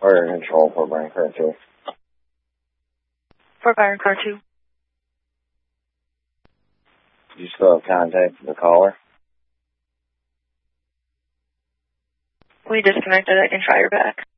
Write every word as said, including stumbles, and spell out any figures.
Fire Control, Fort Bryan Car two. Fort Bryan Car two. Do you still have contact with the caller? We disconnected. I can try her back.